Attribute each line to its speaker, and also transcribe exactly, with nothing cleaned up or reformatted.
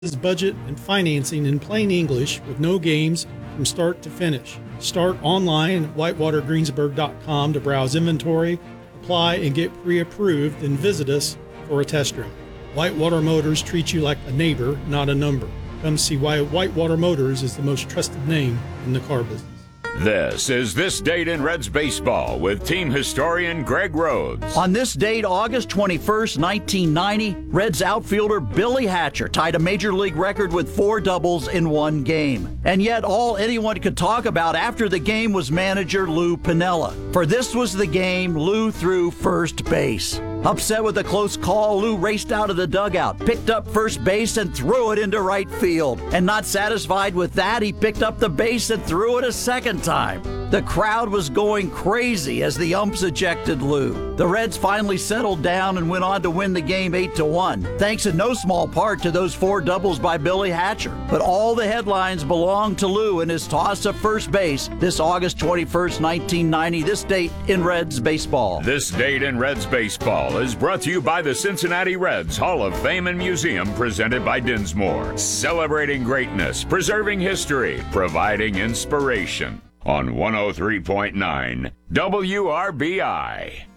Speaker 1: budget and financing in plain English with no games from start to finish. Start online at whitewater greensburg dot com to browse inventory, apply, and get pre-approved, then visit us for a test drive. Whitewater Motors treats you like a neighbor, not a number. Come see why Whitewater Motors is the most trusted name in the car business.
Speaker 2: This is This Date in Reds Baseball with team historian Greg Rhodes.
Speaker 3: On this date, August twenty-first, nineteen ninety, Reds outfielder Billy Hatcher tied a major league record with four doubles in one game. And yet all anyone could talk about after the game was manager Lou Piniella. For this was the game Lou threw first base. Upset with a close call, Lou raced out of the dugout, picked up first base, and threw it into right field. And not satisfied with that, he picked up the base and threw it a second time. The crowd was going crazy as the umps ejected Lou. The Reds finally settled down and went on to win the game eight to one, thanks in no small part to those four doubles by Billy Hatcher. But all the headlines belong to Lou and his toss of first base this August twenty-first, nineteen ninety, this date in Reds baseball.
Speaker 2: This Date in Reds Baseball is brought to you by the Cincinnati Reds Hall of Fame and Museum, presented by Dinsmore. Celebrating greatness, preserving history, providing inspiration. On one oh three point nine W R B I.